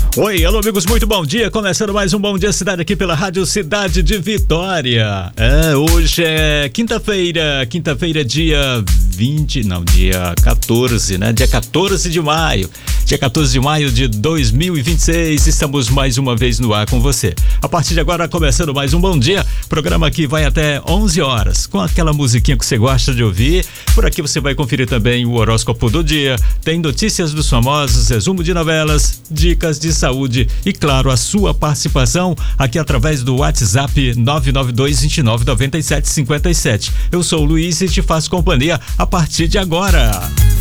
Oi, alô amigos, muito bom dia, começando mais um Bom Dia Cidade aqui pela Rádio Cidade de Vitória. Hoje é quinta-feira, dia 14, né? Dia 14 de maio. Dia 14 de maio de 2026, estamos mais uma vez no ar com você. A partir de agora, começando mais um Bom Dia, programa que vai até 11 horas, com aquela musiquinha que você gosta de ouvir. Por aqui você vai conferir também o horóscopo do dia, tem notícias dos famosos, resumo de novelas, dicas de saúde e, claro, a sua participação aqui através do WhatsApp 992299757. Eu sou o Luiz e te faço companhia a partir de agora.